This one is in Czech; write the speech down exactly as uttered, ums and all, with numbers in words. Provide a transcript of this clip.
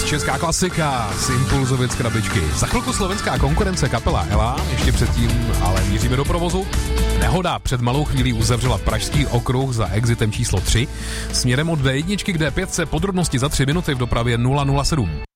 česká klasika z Impulzovic krabičky. Za chvilku slovenská konkurence kapela Ela, ještě předtím ale míříme do provozu. Nehoda před malou chvílí uzavřela pražský okruh za exitem číslo tři. Směrem od D jedna k D pět se podrobnosti za tři minuty v dopravě nula nula sedm.